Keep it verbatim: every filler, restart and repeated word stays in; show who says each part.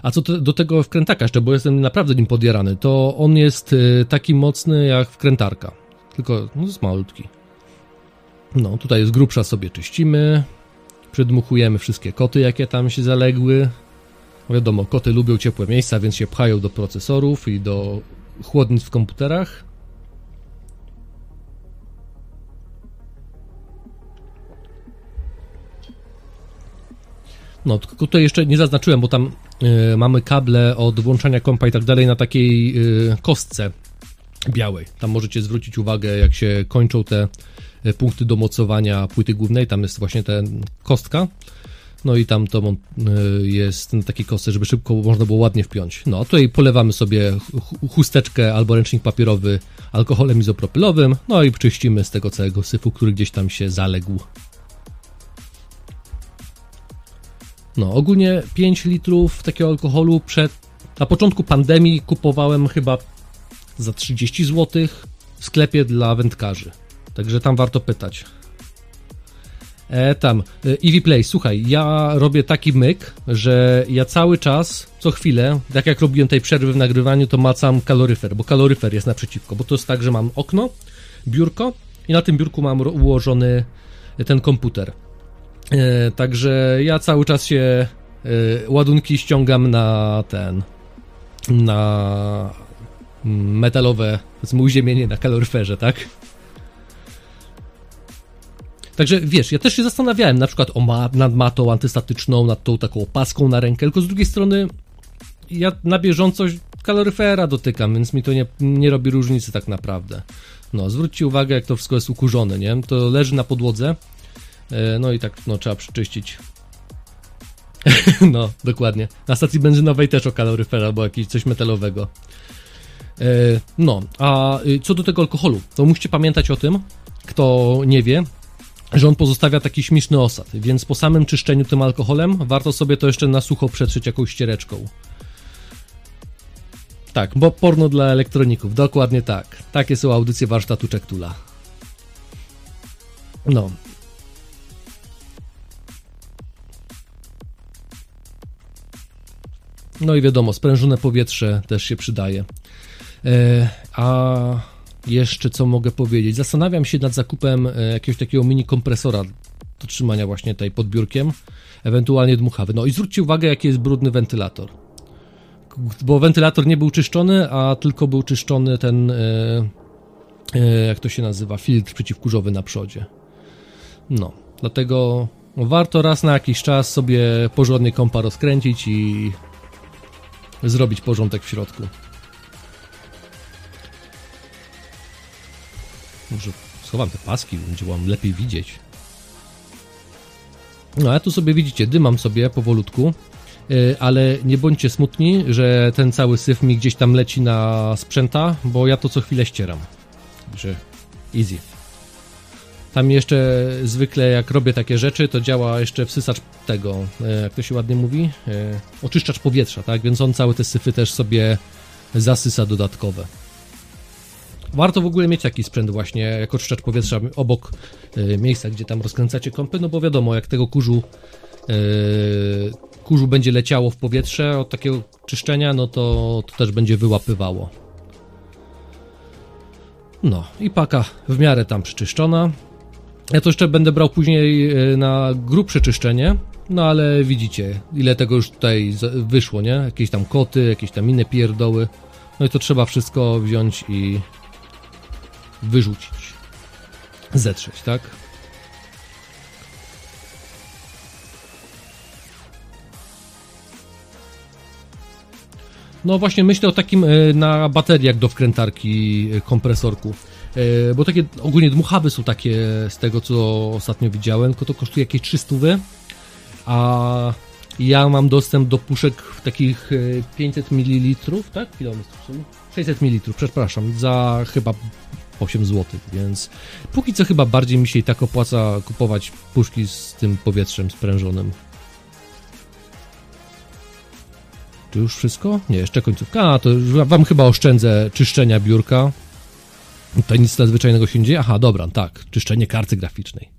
Speaker 1: A co to, do tego wkrętarka jeszcze, bo jestem naprawdę nim podjarany, to on jest y, taki mocny jak wkrętarka, tylko no, jest malutki. No, tutaj jest grubsza, sobie czyścimy, przedmuchujemy wszystkie koty, jakie tam się zaległy. Wiadomo, koty lubią ciepłe miejsca, więc się pchają do procesorów i do chłodnic w komputerach. No, tylko tutaj jeszcze nie zaznaczyłem, bo tam y, mamy kable od włączania kompa i tak dalej na takiej y, kostce białej. Tam możecie zwrócić uwagę, jak się kończą te y, punkty do mocowania płyty głównej, tam jest właśnie ta kostka. No i tam to y, jest na takiej kostce, żeby szybko można było ładnie wpiąć. No, tutaj polewamy sobie chusteczkę albo ręcznik papierowy alkoholem izopropylowym, no i czyścimy z tego całego syfu, który gdzieś tam się zaległ. No, ogólnie pięć litrów takiego alkoholu przed, na początku pandemii kupowałem chyba za trzydzieści złotych w sklepie dla wędkarzy. Także tam warto pytać. E, tam, Eevee Play, słuchaj, ja robię taki myk, że ja cały czas, co chwilę, tak jak robiłem tej przerwy w nagrywaniu, to macam kaloryfer, bo kaloryfer jest naprzeciwko, bo to jest tak, że mam okno, biurko i na tym biurku mam ułożony ten komputer. E, także ja cały czas się e, ładunki ściągam na ten, na metalowe, powiedzmy, uziemienie na kaloryferze, tak? Także wiesz, ja też się zastanawiałem na przykład o ma- nad matą antystatyczną, nad tą taką opaską na rękę, tylko z drugiej strony ja na bieżąco kaloryfera dotykam, więc mi to nie, nie robi różnicy tak naprawdę. No, zwróćcie uwagę, jak to wszystko jest ukurzone, nie? To leży na podłodze, no i tak, no, trzeba przyczyścić. No, dokładnie. Na stacji benzynowej też o kaloryfer albo jakieś coś metalowego. No, a co do tego alkoholu, to musicie pamiętać o tym, kto nie wie, że on pozostawia taki śmieszny osad, więc po samym czyszczeniu tym alkoholem warto sobie to jeszcze na sucho przetrzeć jakąś ściereczką. Tak, bo porno dla elektroników, dokładnie tak. Takie są audycje warsztatu Czektula. No. No i wiadomo, sprężone powietrze też się przydaje. E, a jeszcze co mogę powiedzieć? Zastanawiam się nad zakupem jakiegoś takiego mini kompresora do trzymania właśnie tutaj pod biurkiem, ewentualnie dmuchawy. No i zwróćcie uwagę, jaki jest brudny wentylator. Bo wentylator nie był czyszczony, a tylko był czyszczony ten, e, e, jak to się nazywa, filtr przeciwkurzowy na przodzie. No, dlatego warto raz na jakiś czas sobie porządnie kompa rozkręcić i zrobić porządek w środku. Może schowam te paski, będzie wam lepiej widzieć. No, a tu sobie widzicie, dymam sobie powolutku, yy, ale nie bądźcie smutni, że ten cały syf mi gdzieś tam leci na sprzęta, bo ja to co chwilę ścieram. Także easy. Tam jeszcze zwykle jak robię takie rzeczy, to działa jeszcze wsysacz tego, jak to się ładnie mówi, oczyszczacz powietrza, tak? Więc on całe te syfy też sobie zasysa dodatkowe. Warto w ogóle mieć taki sprzęt właśnie, jak oczyszczacz powietrza obok miejsca, gdzie tam rozkręcacie kąpy, no bo wiadomo, jak tego kurzu, kurzu będzie leciało w powietrze od takiego czyszczenia, no to, to też będzie wyłapywało. No i paka w miarę tam przyczyszczona. Ja to jeszcze będę brał później na grubsze czyszczenie, no ale widzicie, ile tego już tutaj wyszło, nie? Jakieś tam koty, jakieś tam inne pierdoły. No i to trzeba wszystko wziąć i wyrzucić. Zetrzeć, tak? No właśnie myślę o takim na bateriach do wkrętarki kompresorku. Bo takie ogólnie dmuchawy są takie z tego co ostatnio widziałem, tylko to kosztuje jakieś trzysta, a ja mam dostęp do puszek takich pięćset mililitrów, tak? Ile one są? sześćset mililitrów, przepraszam, za chyba osiem złotych, więc póki co chyba bardziej mi się i tak opłaca kupować puszki z tym powietrzem sprężonym. To już wszystko? Nie, jeszcze końcówka. A, to już wam chyba oszczędzę czyszczenia biurka. Tutaj nic nadzwyczajnego się nie dzieje. Aha, dobra, tak, czyszczenie karty graficznej.